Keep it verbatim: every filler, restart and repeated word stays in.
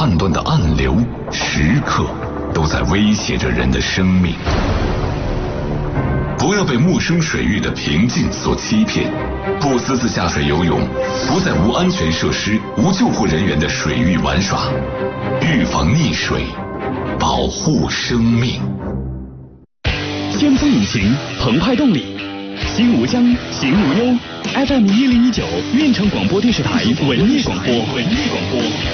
判断的暗流，时刻都在威胁着人的生命。不要被陌生水域的平静所欺骗，不私自下水游泳，不在无安全设施、无救护人员的水域玩耍，预防溺水，保护生命。 先锋引擎，澎湃动力，心无疆，行无忧。F M 一零一九，运城广播电视台文艺广播，文艺广播。